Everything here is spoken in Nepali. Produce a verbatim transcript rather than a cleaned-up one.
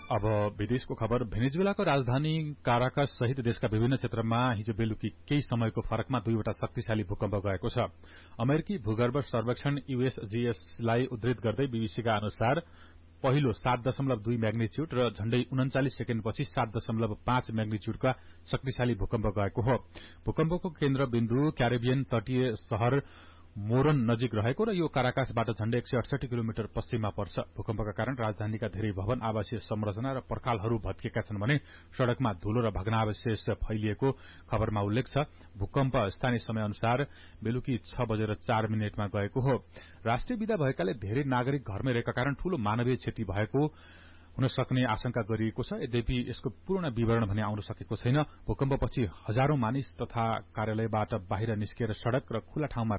अब विदेशको खबर। भेनेजुएलाको राजधानी काराकस सहित देशका विभिन्न क्षेत्रमा हिजो बेलुकी केही समयको फरकमा दुईवटा शक्तिशाली भूकम्प गएको छ। अमेरिकी भूगर्भ सर्वेक्षण यूएसजीएस लाई उद्धृत गर्दै बीबीसीका अनुसार पहिलो सात दशमलव दुई म्याग्निच्युड र झण्डै उन्चालिस सेकेण्डपछि सात दशमलव पाँच म्याग्निच्युडका शक्तिशाली भूकम्प गएको हो। भूकम्पको केन्द्रबिन्दु क्यारिबियन तटीय शहर मोरन नजिक रहेको र यो काराकासबाट झण्डै एक सय अडसठी किलोमिटर पश्चिममा पर्छ। भूकम्पका कारण राजधानीका धेरै भवन, आवासीय संरचना र पर्खालहरू भत्किएका छन् भने सड़कमा धूलो र भग्नावशेष फैलिएको खबरमा उल्लेख छ। भूकम्प स्थानीय समय अनुसार बेलुकी छ बजेर चार मिनटमा गएको हो। राष्ट्रिय विदा भएकाले धेरै नागरिक घरमै रहेका कारण ठूलो मानवीय क्षति भएको हुन सक्ने आशंका गरिएको छ। यद्यपि यसको पूर्ण विवरण भने आउन सकेको छैन। भूकम्पपछि हजारौं मानिस तथा कार्यालयबाट बाहिर निस्किएर सड़क र खुला ठाउँमा